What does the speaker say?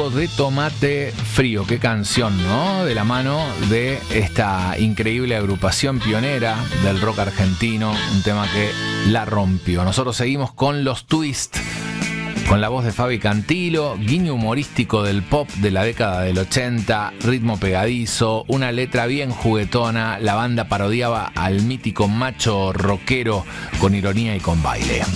jugo de tomate frío. Qué canción, ¿no? De la mano de esta increíble agrupación pionera del rock argentino, un tema que la rompió. Nosotros seguimos con los Twist, con la voz de Fabi Cantilo, guiño humorístico del pop de la década del 80, ritmo pegadizo, una letra bien juguetona. La banda parodiaba al mítico macho rockero con ironía y con baile.